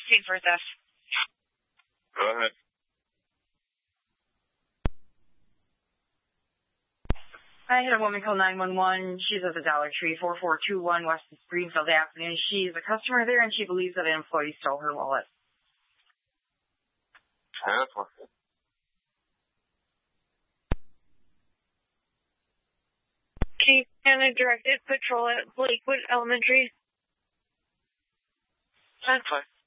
scene for theft. Go ahead. I had a woman call 911. She's at the Dollar Tree, 4421 West Greenfield Avenue. She's a customer there, and she believes that an employee stole her wallet. Chief Anna directed patrol at Lakewood Elementary. 10-4.